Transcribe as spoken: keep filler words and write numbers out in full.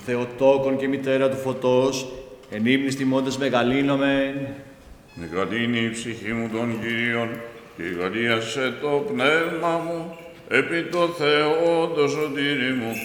Θεοτόκον και μητέρα του φωτός, εν ύμνης τιμώντας μεγαλύνομεν. Μεγαλύνει η ψυχή μου των Κύριων, και γαλίασε το πνεύμα μου, επί το Θεό το σωτήρι μου,